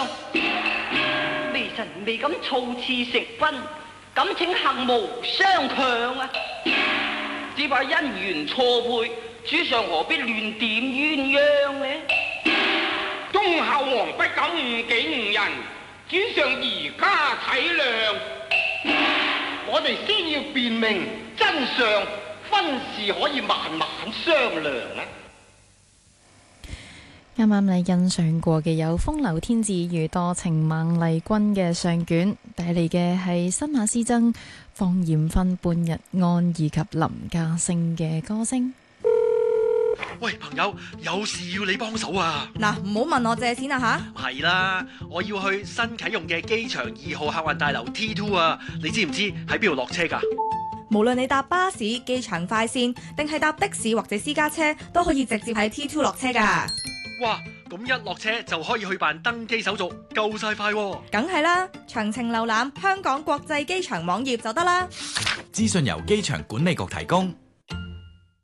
微臣未敢措辭成婚，敢請幸無相強啊！只怕姻緣錯配，主上何必亂點鴛鴦呢？ 忠孝王不敢誤己誤人，主上宜加體諒。 我哋先要辨明真相，婚事可以慢慢商量啊！ 啱啱你欣賞過嘅有風流天子與多情孟麗君嘅上卷，帶嚟嘅係新馬師曾、方艷芬、半日安以及林家聲嘅歌聲。 喂，朋友，有事要你幫手啊！ 嗱，唔好問我借錢啊吓！ 係啦，我要去新啟用嘅機場2號客運大樓 T2 啊！你知唔知喺邊度落車㗎？ 無論你搭巴士、機場快線，定係搭的士或者私家車，都可以直接喺 T2 落車㗎。 哇！咁一落車就可以去辦登機手續，夠晒快喎！ 梗係啦，詳情瀏覽香港國際機場網頁就得啦。 資訊由機場管理局提供。